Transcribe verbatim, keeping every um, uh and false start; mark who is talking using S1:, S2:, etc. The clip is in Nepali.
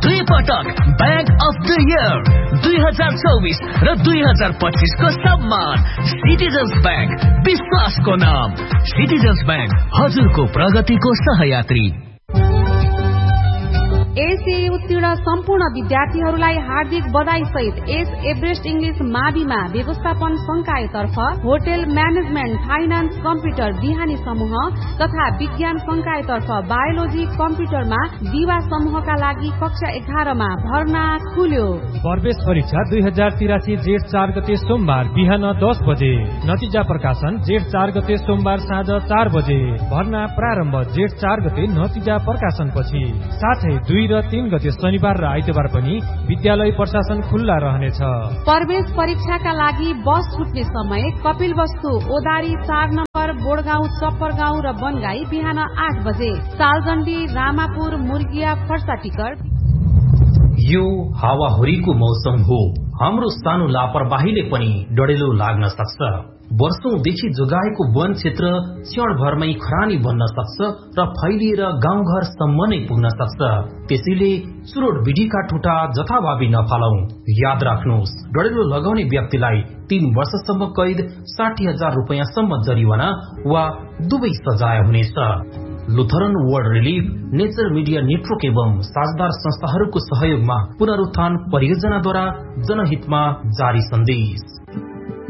S1: दुई पटक बैंक अफ द इयर दुई हजार चौबीस र दुई हजार पच्चीस को सम्मान। सिटिजन्स बैंक, विश्वासको नाम। सिटिजन्स बैंक, हजुरको प्रगतिको सहयात्री।
S2: एसए उत्तीर्ण सम्पूर्ण विद्यार्थीहरूलाई हार्दिक बधाई सहित एस एभरेस्ट इङ्ग्लिश माविमा व्यवस्थापन संकायतर्फ होटेल म्यानेजमेन्ट, फाइनान्स, कम्प्युटर बिहानी समूह तथा विज्ञान संकायतर्फ बायोलोजी कम्प्युटरमा दिवा समूहका लागि कक्षा एघारमा भर्ना खुल्यो।
S3: प्रवेश परीक्षा दुई हजार तिरासी जेठ चार गते सोमबार बिहान दस बजे। नतिजा प्रकाशन जेठ चार गते सोमबार साँझ चार बजे। भर्ना प्रारम्भ जेठ चार गते नतिजा प्रकाशन पछि। साथै दुई र तीन गते शनिबार र आइतबार पनि विद्यालय प्रशासन खुल्ला रहनेछ।
S2: प्रवेश परीक्षाका लागि बस छुट्ने समय कपिल वस्तु ओदारी चार नम्बर, बोडगाउँ, चप्परगाउँ र बनगाई बिहान आठ बजे। सालजण्डी, रामापुर, मुर्गिया, फर्सा टिकट।
S4: यो हावाहुरीको मौसम हो। हाम्रो सानो लापरवाहीले पनि डढेलो लाग्न सक्छ। वर्षौंदेखि जोगाएको वन क्षेत्र क्षणभरमै खरानी बन्न सक्छ र फैलिएर गाउँघरसम्म नै पुग्न सक्छ। त्यसैले चुरोट विधिका ठुटा जथाभावी नफालौं। याद राख्नुहोस्, डढेलो लगाउने व्यक्तिलाई तीन वर्षसम्म कैद, साठी हजार रुपियाँसम्म जरिवाना वा दुवै सजाय हुनेछ। Lutheran world relief, nature media network एवं साझेदार संस्थाहरूको सहयोगमा पुनरुत्थान परियोजनाद्वारा जनहितमा जारी सन्देश।